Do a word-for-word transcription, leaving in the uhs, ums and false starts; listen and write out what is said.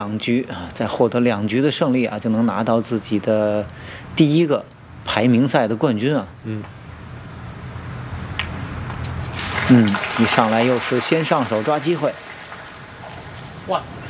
两局啊，再获得两局的胜利啊，就能拿到自己的第一个排名赛的冠军啊。 嗯。 嗯，一上来又是先上手抓机会。 哇！